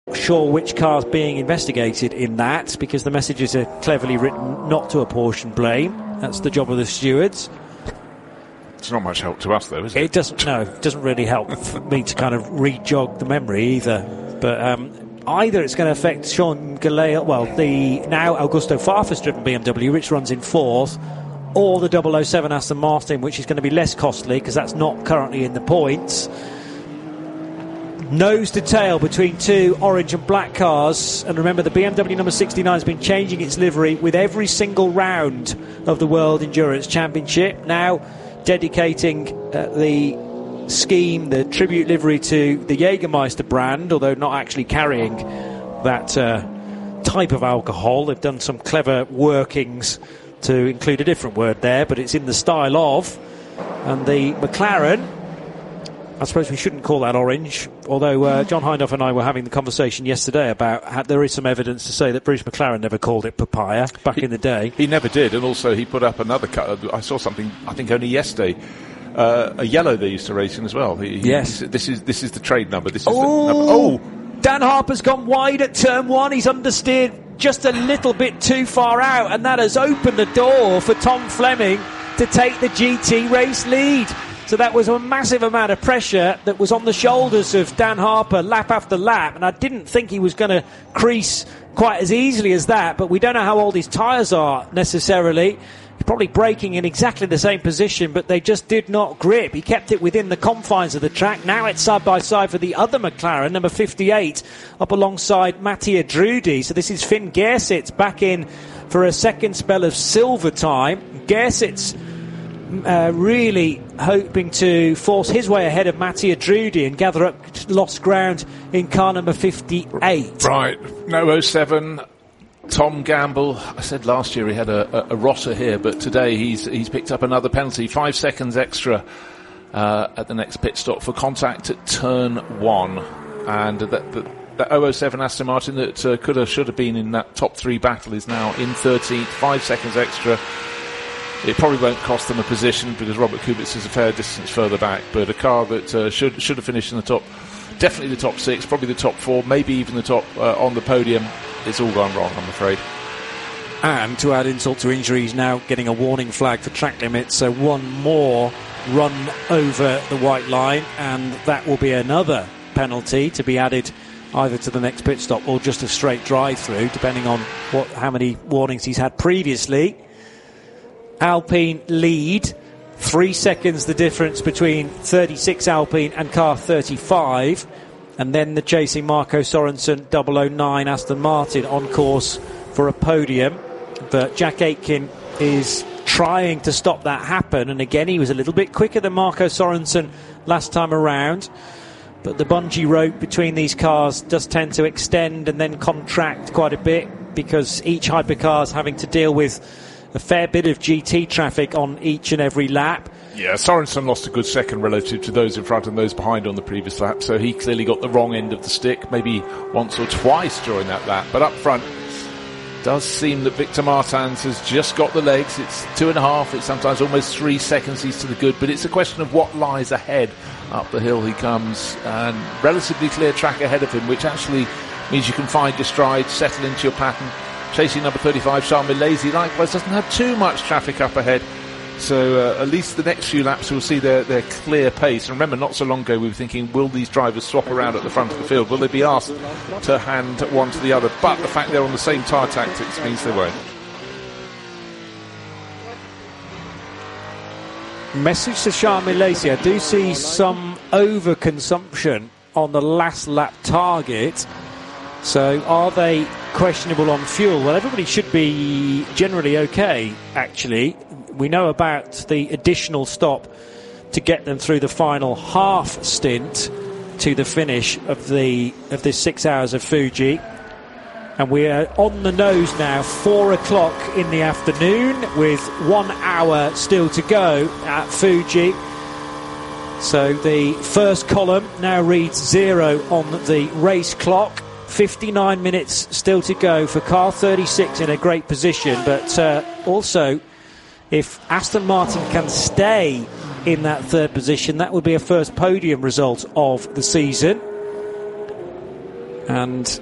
Sure which car's being investigated in that, because the messages are cleverly written not to apportion blame. That's the job of the stewards. It's not much help to us, though, is it? It doesn't really help for me to kind of re-jog the memory either. But either it's going to affect Sean Gelael, the now Augusto Farfus-driven BMW, which runs in fourth, or the 007 Aston Martin, which is going to be less costly because that's not currently in the points. Nose to tail between two orange and black cars. And remember, the BMW number 69 has been changing its livery with every single round of the World Endurance Championship. Now dedicating the scheme, the tribute livery, to the Jägermeister brand, although not actually carrying that type of alcohol. They've done some clever workings to include a different word there, but it's in the style of. And the McLaren, I suppose we shouldn't call that orange, although John Hindhaugh and I were having the conversation yesterday about how there is some evidence to say that Bruce McLaren never called it papaya back in the day. He never did, and also he put up another cut. I saw something, I think only yesterday, a yellow they used to race in as well. Yes. This is the trade number. This is the number. Dan Harper's gone wide at turn one. He's understeered just a little bit too far out, and that has opened the door for Tom Fleming to take the GT race lead. So that was a massive amount of pressure that was on the shoulders of Dan Harper lap after lap, and I didn't think he was going to crease quite as easily as that, but we don't know how old his tyres are necessarily. He's probably braking in exactly the same position, but they just did not grip. He kept it within the confines of the track. Now it's side by side for the other McLaren, number 58, up alongside Mattia Drudi. So this is Finn Gersitz back in for a second spell of silver time. Gersitz really hoping to force his way ahead of Mattia Drudi and gather up lost ground in car number 58. Right, no 07, Tom Gamble. I said last year he had a rotter here, but today he's picked up another penalty, 5 seconds extra at the next pit stop for contact at turn one. And that 007 Aston Martin that should have been in that top three battle is now in 13th, 5 seconds extra. It probably won't cost them a position because Robert Kubica is a fair distance further back, but a car that should have finished in the top, definitely the top six, probably the top four, maybe even the top on the podium. It's all gone wrong, I'm afraid. And to add insult to injury, he's now getting a warning flag for track limits, so one more run over the white line, and that will be another penalty to be added either to the next pit stop or just a straight drive-through, depending on how many warnings he's had previously. Alpine lead, 3 seconds the difference between 36 Alpine and car 35, and then the chasing Marco Sorensen 009 Aston Martin on course for a podium, but Jack Aitken is trying to stop that happen, and again he was a little bit quicker than Marco Sorensen last time around, but the bungee rope between these cars does tend to extend and then contract quite a bit because each hypercar is having to deal with a fair bit of GT traffic on each and every lap. Yeah, Sorensen lost a good second relative to those in front and those behind on the previous lap, so he clearly got the wrong end of the stick, maybe once or twice during that lap. But up front, does seem that Victor Martins has just got the legs. It's 2.5, it's sometimes almost 3 seconds he's to the good, but it's a question of what lies ahead. Up the hill he comes, and relatively clear track ahead of him, which actually means you can find your stride, settle into your pattern. Chasing number 35, Charles Milesi, likewise, doesn't have too much traffic up ahead. So at least the next few laps we'll see their clear pace. And remember, not so long ago we were thinking, will these drivers swap around at the front of the field? Will they be asked to hand one to the other? But the fact they're on the same tyre tactics means they won't. Message to Charles Milesi, I do see some overconsumption on the last lap target. So are they questionable on fuel? Well, everybody should be generally okay, actually. We know about the additional stop to get them through the final half stint to the finish of this 6 hours of Fuji. And we are on the nose now, 4 o'clock in the afternoon, with 1 hour still to go at Fuji. So the first column now reads 0 on the race clock. 59 minutes still to go for car 36 in a great position, but also if Aston Martin can stay in that third position, that would be a first podium result of the season. and